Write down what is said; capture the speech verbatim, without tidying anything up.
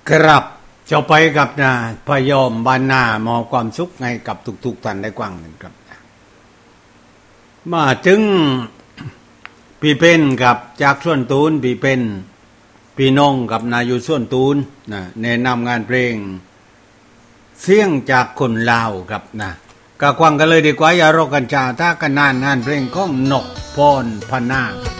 ครับจะไปกับนะพยอมบานนามอบความสุขให้กับทุกๆท่านได้กว้างหนึ่งครับมาถึงพี่เป็นกับจากส่วนตูนพี่เป็นพี่น้องกับนาอยู่ส่วนตูนนะแนะนำงานเพลงเสียงจากคนลาวครับนะก็กว้างกันเลยดีกว่าอย่ารอกันจ้าถ้ากันนานงานเพลงของนกพรพนา